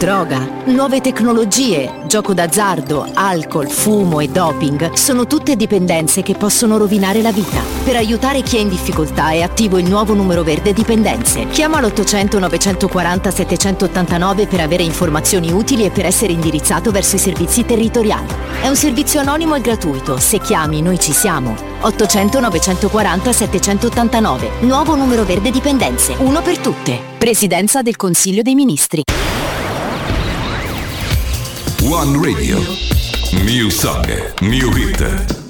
droga, nuove tecnologie, gioco d'azzardo, alcol, fumo e doping sono tutte dipendenze che possono rovinare la vita. Per aiutare chi è in difficoltà è attivo il nuovo numero verde dipendenze. Chiama l'800 940 789 per avere informazioni utili e per essere indirizzato verso i servizi territoriali. È un servizio anonimo e gratuito. Se chiami, noi ci siamo. 800 940 789. Nuovo numero verde dipendenze. Uno per tutte. Presidenza del Consiglio dei Ministri. One Radio. New song, new hit.